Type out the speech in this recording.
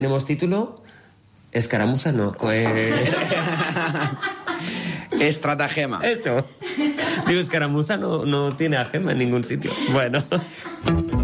Tenemos título, escaramuza no. Estratagema. Eso. Digo, escaramuza no tiene a Gema en ningún sitio. Bueno.